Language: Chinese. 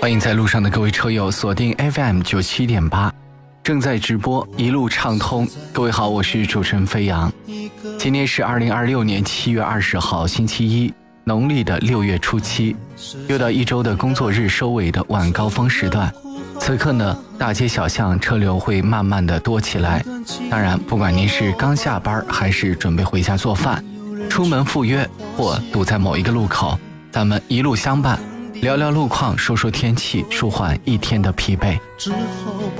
欢迎在路上的各位车友锁定 FM97.8，正在直播一路畅通。各位好，我是主持人飞扬。今天是2026年7月20号星期一，农历的6月初7，又到一周的工作日收尾的晚高峰时段。此刻呢，大街小巷车流会慢慢的多起来。当然，不管您是刚下班还是准备回家做饭，出门赴约或堵在某一个路口，咱们一路相伴，聊聊路况，说说天气，舒缓一天的疲惫。 之后